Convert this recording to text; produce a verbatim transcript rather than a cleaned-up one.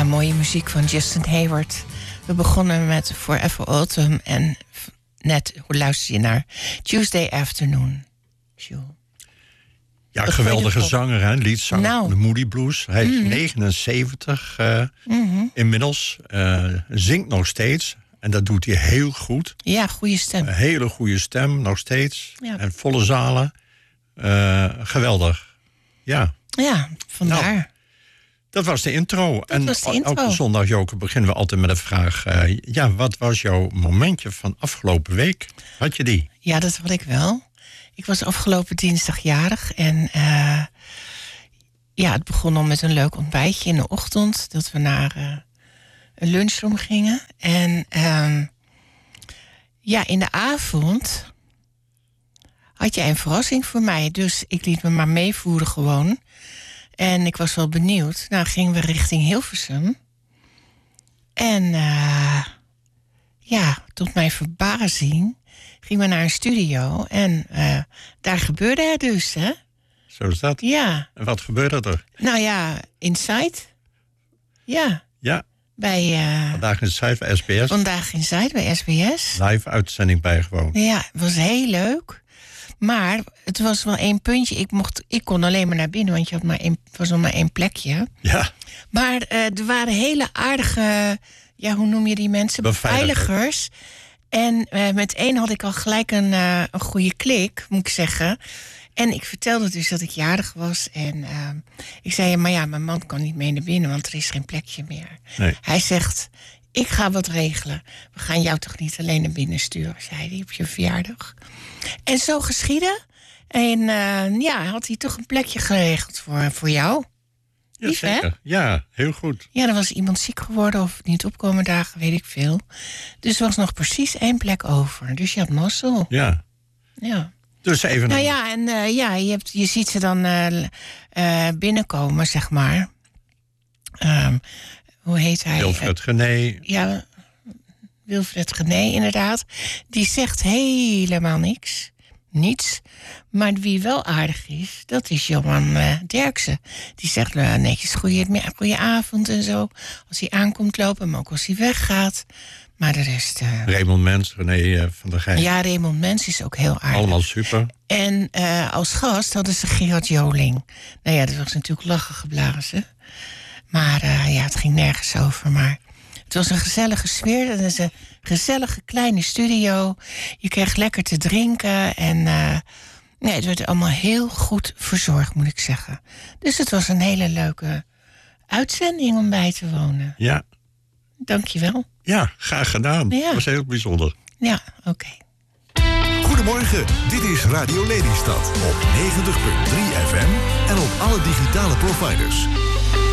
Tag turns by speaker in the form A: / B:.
A: Ja, mooie muziek van Justin Hayward. We begonnen met Forever Autumn en net, hoe luister je naar? Tuesday Afternoon. Jules.
B: Ja, geweldige zanger, hè? Liedzanger
A: nou.
B: van de Moody Blues. Hij is
A: Mm-hmm.
B: negenenzeventig uh,
A: Mm-hmm.
B: inmiddels. Uh, zingt nog steeds. En dat doet hij heel goed.
A: Ja, goede stem.
B: Een hele goede stem, nog steeds.
A: Ja.
B: En volle zalen. Uh, geweldig. Ja.
A: Ja, vandaar.
B: Nou, dat was de intro.
A: Dat
B: en
A: was de intro.
B: elke zondag, Joke, beginnen we altijd met de vraag... Uh, ja, wat was jouw momentje van afgelopen week? Had je die?
A: Ja, dat had ik wel. Ik was afgelopen dinsdag jarig. En uh, ja, het begon al met een leuk ontbijtje in de ochtend. Dat we naar uh, een lunchroom gingen. En uh, ja, in de avond had jij een verrassing voor mij. Dus ik liet me maar meevoeren gewoon. En ik was wel benieuwd. Nou, gingen we richting Hilversum. En uh, ja, tot mijn verbazing gingen we naar een studio. En uh, daar gebeurde het dus, hè?
B: Zo is dat?
A: Ja.
B: En wat gebeurde er?
A: Nou ja, Inside. Ja.
B: Ja.
A: Bij, uh,
B: vandaag in Inside bij S B S.
A: Vandaag Inside bij S B S.
B: Live uitzending bijgewoond.
A: Ja, het was heel leuk. Maar het was wel één puntje. Ik, mocht, ik kon alleen maar naar binnen, want je had maar één, was nog maar één plekje.
B: Ja.
A: Maar uh, er waren hele aardige, ja, hoe noem je die mensen? Beveiligers. En uh, met één had ik al gelijk een, uh, een goede klik, moet ik zeggen. En ik vertelde dus dat ik jarig was. En uh, ik zei, maar ja, mijn man kan niet mee naar binnen, want er is geen plekje meer. Nee. Hij zegt, ik ga wat regelen. We gaan jou toch niet alleen naar binnen sturen, zei hij op je verjaardag. En zo geschiedde. En uh, ja, had hij toch een plekje geregeld voor, voor jou.
B: Ja,
A: Lief,
B: zeker.
A: Hè?
B: Ja, heel goed.
A: Ja, er was iemand ziek geworden of niet opkomen dagen, weet ik veel. Dus er was nog precies één plek over. Dus je had mazzel.
B: Ja.
A: Ja.
B: Dus even...
A: Nou ja, en uh, ja, je, hebt, je ziet ze dan uh, uh, binnenkomen, zeg maar. Um, hoe heet hij?
B: Wilfred Gené.
A: Ja, Wilfred Gené, inderdaad. Die zegt helemaal niks. Niets. Maar wie wel aardig is, dat is Johan uh, Derksen. Die zegt uh, netjes goeie avond en zo. Als hij aankomt lopen, maar ook als hij weggaat. Maar de rest... Uh...
B: Raymond Mens, René uh, van der Geij.
A: Ja, Raymond Mens is ook heel aardig.
B: Allemaal super.
A: En uh, als gast hadden ze Gerard Joling. Nou ja, dat was natuurlijk lachen geblazen. Maar uh, ja, het ging nergens over. Maar het was een gezellige sfeer. Het is een gezellige kleine studio. Je kreeg lekker te drinken. En uh, nee, het werd allemaal heel goed verzorgd, moet ik zeggen. Dus het was een hele leuke uitzending om bij te wonen.
B: Ja.
A: Dank je wel.
B: Ja, graag gedaan. Ja. Dat was heel bijzonder.
A: Ja, oké. Okay.
C: Goedemorgen, dit is Radio Lelystad op negentig komma drie F M en op alle digitale providers.